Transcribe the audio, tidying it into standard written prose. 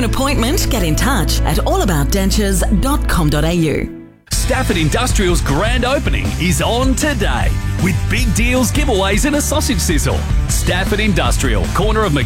appointment, get in touch at allaboutdentures.com.au. Stafford Industrial's grand opening is on today with big deals, giveaways and a sausage sizzle. Stafford Industrial, corner of